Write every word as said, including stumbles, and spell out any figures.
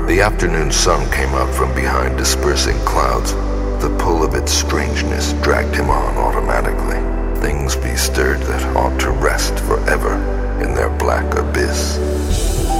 The afternoon sun came out from behind dispersing clouds. The pull of its strangeness dragged him on automatically. Things bestirred that ought to rest forever in their black abyss.